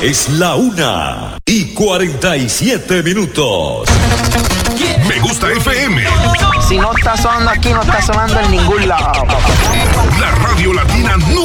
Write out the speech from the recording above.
Es la 1:47. Me Gusta FM. Si no está sonando aquí, no está sonando en ningún lado. La radio latina